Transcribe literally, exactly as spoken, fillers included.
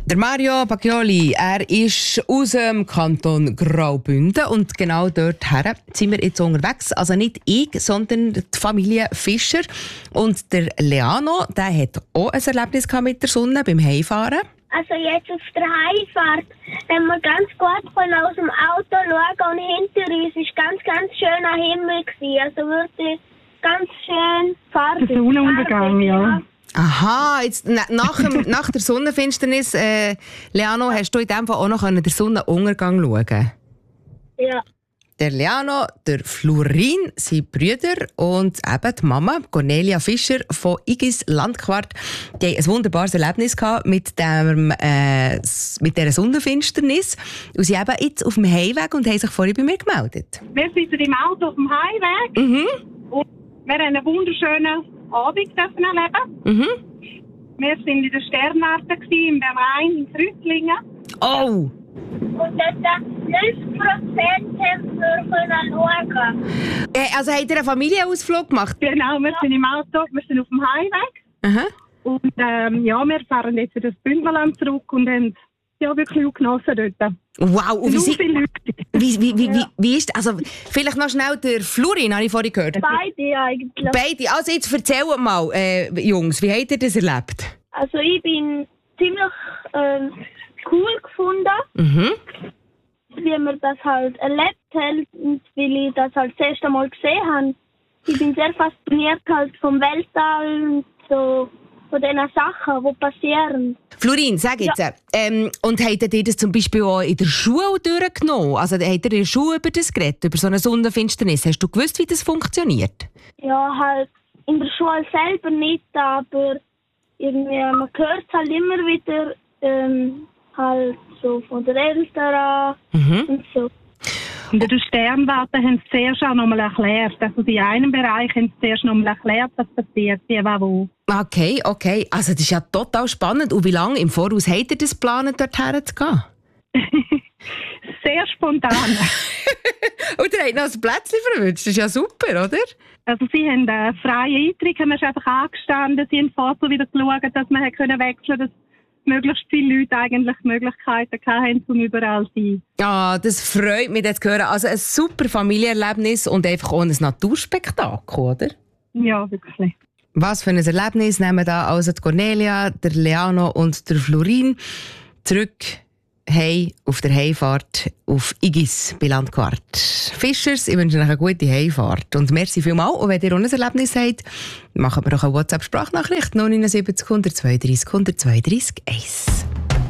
Der Mario Pacchioli, er ist aus dem Kanton Graubünden und genau dorthin sind wir jetzt unterwegs. Also nicht ich, sondern die Familie Fischer. Und der Leano, der hat auch ein Erlebnis mit der Sonne beim Heimfahren. Also jetzt auf der Heimfahrt haben wir ganz gut von aus dem Auto schauen und hinter uns war ganz, ganz schöner Himmel gewesen. Also wirklich ganz schön farbig. Der Sonnenuntergang, ja. Aha, jetzt nach, dem, nach der Sonnenfinsternis, äh, Leano, hast du in dem Fall auch noch den Sonnenuntergang schauen? Ja. Der Leano, der Florin, seine Brüder und eben die Mama, Cornelia Fischer von Igis Landquart, die hatten ein wunderbares Erlebnis gehabt mit, dem, äh, mit dieser Sonnenfinsternis. Und sie sind eben jetzt auf dem Heimweg und haben sich vorhin bei mir gemeldet. Wir sitzen im Auto auf dem Heimweg Mhm. und wir haben einen wunderschönen Abend erleben. Mhm. Wir waren in der Sternwarte im Rhein in Rüttlingen. Oh! Und dort neunzig Prozent haben wir schauen. Äh, also habt ihr einen Familienausflug gemacht? Genau, wir sind im Auto, wir sind auf dem Heimweg. Aha. Und ähm, ja, wir fahren jetzt in das Bündnerland zurück und haben ja wirklich auch genossen dort. Wow! Und wie, Nur sie, viele Leute. wie, wie, wie, wie, wie ist also vielleicht noch schnell der Florin, habe ich vorhin gehört. Beide eigentlich. Beide. Also jetzt erzählt mal, äh, Jungs, wie habt ihr das erlebt? Also ich bin ziemlich ähm, cool gefunden, Mhm. wie wir das halt erlebt haben und weil ich das halt das erste Mal gesehen habe. Ich bin sehr fasziniert halt vom Weltall und so von den Sachen, die passieren. Florin, sag jetzt, Ja. ähm, und habt ihr das zum Beispiel auch in der Schule durchgenommen? Also habt ihr in der Schule über das geredet, über so eine Sonnenfinsternis? Hast du gewusst, wie das funktioniert? Ja, halt in der Schule selber nicht, aber irgendwie, man hört es halt immer wieder ähm, halt so von den Eltern Mhm. und so. Und in der Sternwarte haben sie zuerst auch noch mal erklärt. Also in einem Bereich haben sie zuerst noch mal erklärt, was passiert, wie war wo. Okay, okay. Also das ist ja total spannend. Und wie lange im Voraus habt ihr das geplant, dorthin zu gehen? Sehr spontan. Und ihr habt noch ein Plätzchen verwünscht. Das ist ja super, oder? Also sie haben einen freien Eintritt, haben wir einfach angestanden, sie haben vorher so wieder geschaut, dass man wechseln konnte, dass möglichst viele Leute eigentlich Möglichkeiten hatten, um überall zu sein. Ja, das freut mich, das zu hören. Also ein super Familienerlebnis und einfach auch ein Naturspektakel, oder? Ja, wirklich. Was für ein Erlebnis nehmen da also die Cornelia, der Leano und der Florin zurück hey auf der Heimfahrt auf Igis bei Landquart. Fischers, ich wünsche euch eine gute Heimfahrt. Und merci vielmals. Und wenn ihr auch ein Erlebnis habt, machen wir doch eine WhatsApp-Sprachnachricht null neun sieben null eins zwei drei eins zwei drei eins.